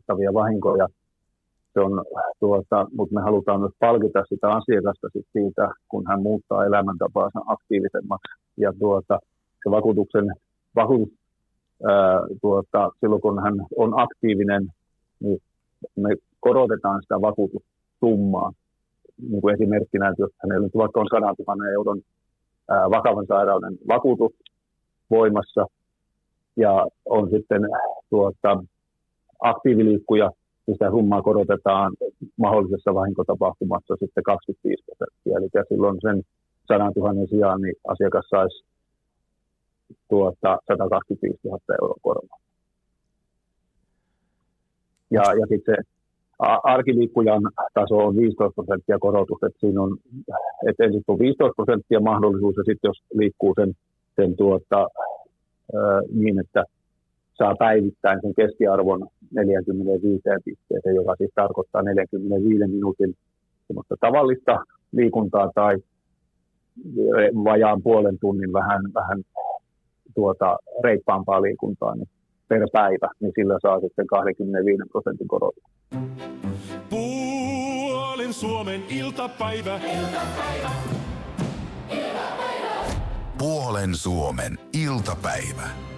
valitettavia vahinkoja. Mutta me halutaan myös palkita sitä asiakasta siitä, kun hän muuttaa elämäntapaansa aktiivisemmaksi. Ja se vakuutus, silloin kun hän on aktiivinen, niin me korotetaan sitä vakuutussummaa. Niin kuin esimerkkinä, että jos hänellä nyt vaikka on 100 000 euron vakavan sairauden vakuutus voimassa ja on sitten aktiiviliikkuja, niin sitä summaa korotetaan mahdollisessa vahinkotapahtumassa sitten 25%. Eli silloin sen 100 000 sijaan niin asiakas saisi 125 000 euroa korvaa. Ja sitten se arkiliikkujan taso on 15% korotus, että siinä on, että ensin on 15% mahdollisuus, ja sitten jos liikkuu sen niin, että saa päivittäin sen keskiarvon 45 pisteeseen, joka siis tarkoittaa 45 minuutin tavallista liikuntaa tai vajaan puolen tunnin vähän reippaampaa liikuntaa niin per päivä, niin sillä saa sitten 25% korotus. Puolen Suomen iltapäivä. Puolen Suomen iltapäivä.